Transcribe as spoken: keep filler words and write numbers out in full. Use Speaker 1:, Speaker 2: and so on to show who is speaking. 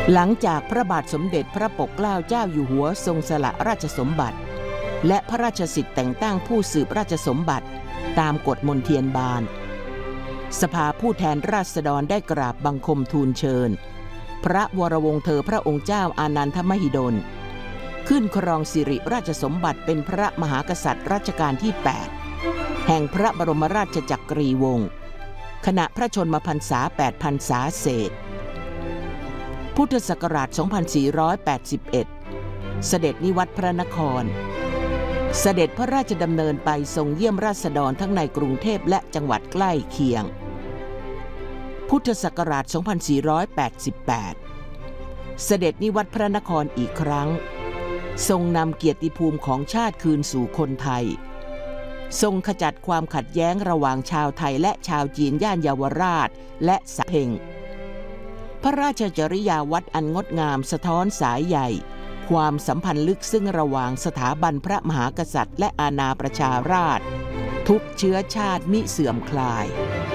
Speaker 1: หลังจากพระบาทสมเด็จพระปกเกล้าเจ้าอยู่หัวทรงสละราชสมบัติและพระราชสิทธิ์แต่งตั้งผู้สืบราชสมบัติตามกฎมนเทียนบานสภาผู้แทนราษฎรได้กราบบังคมทูลเชิญพระวรวงศ์เธอพระองค์เจ้าอานันทมหิดลขึ้นครองสิริราชสมบัติเป็นพระมหากษัตริย์รัชกาลที่แปดแห่งพระบรมราชจักรีวงศ์ขณะพระชนมพรรษาแปดพรรษาเศษพุทธศักราชสองพันสี่ร้อยแปดสิบเอ็ดเสด็จนิวัตรพระนครเสด็จพระราชดำเนินไปทรงเยี่ยมราษฎรทั้งในกรุงเทพและจังหวัดใกล้เคียงพุทธศักราชสองพันสี่ร้อยแปดสิบแปดเสด็จนิวัตรพระนครอีกครั้งทรงนำเกียรติภูมิของชาติคืนสู่คนไทยทรงขจัดความขัดแย้งระหว่างชาวไทยและชาวจีนย่านเยาวราชและสะเพ็งพระราชจริยาวัดอันงดงามสะท้อนสายใหญ่ความสัมพันธ์ลึกซึ้งระหว่างสถาบันพระมหากษัตริย์และอาณาประชาราษฎร์ทุกเชื้อชาติมิเสื่อมคลาย